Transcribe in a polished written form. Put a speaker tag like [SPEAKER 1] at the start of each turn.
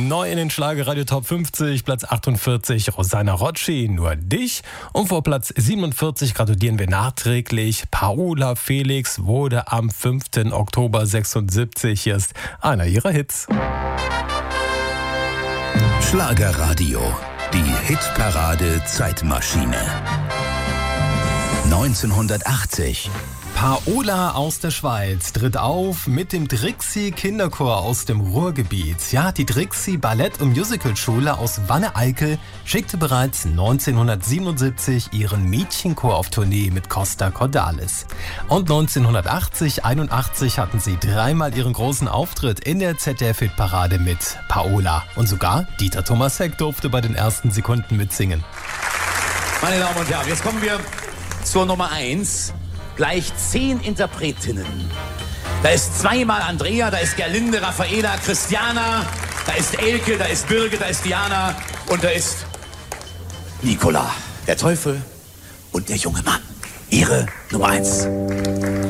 [SPEAKER 1] Neu in den Schlagerradio Top 50, Platz 48, Rosanna Rocci, Nur dich. Und vor Platz 47 gratulieren wir nachträglich. Paola Felix wurde am 5. Oktober 76. Hier ist einer ihrer Hits.
[SPEAKER 2] Schlagerradio, die Hitparade Zeitmaschine. 1980.
[SPEAKER 1] Paola aus der Schweiz tritt auf mit dem Drixie Kinderchor aus dem Ruhrgebiet. Ja, die Drixie Ballett- und Musicalschule aus Wanne-Eickel schickte bereits 1977 ihren Mädchenchor auf Tournee mit Costa Cordalis. Und 1980-81 hatten sie dreimal ihren großen Auftritt in der ZDF-Hitparade mit Paola. Und sogar Dieter Thomas Heck durfte bei den ersten Sekunden mitsingen.
[SPEAKER 3] Meine Damen und Herren, jetzt kommen wir zur Nummer 1. Gleich 10 Interpretinnen. Da ist zweimal Andrea, da ist Gerlinde, Raffaela, Christiana, da ist Elke, da ist Birge, da ist Diana und da ist Nicola, der Teufel und der junge Mann. Ihre Nummer 1.